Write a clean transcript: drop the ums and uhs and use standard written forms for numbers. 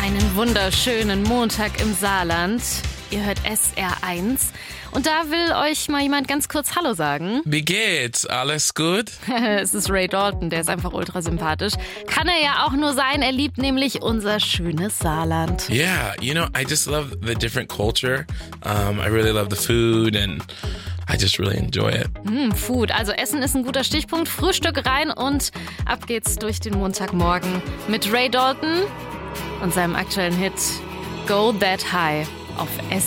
Einen wunderschönen Montag im Saarland. Ihr hört SR1. Und da will euch mal jemand ganz kurz Hallo sagen. Wie geht's? Alles gut? Es ist Ray Dalton, der ist einfach ultra sympathisch. Kann er ja auch nur sein, er liebt nämlich unser schönes Saarland. Yeah, I just love the different culture. I really love the food and I just really enjoy it. Food, also Essen ist ein guter Stichpunkt. Frühstück rein und ab geht's durch den Montagmorgen mit Ray Dalton und seinem aktuellen Hit Go That High auf SR1.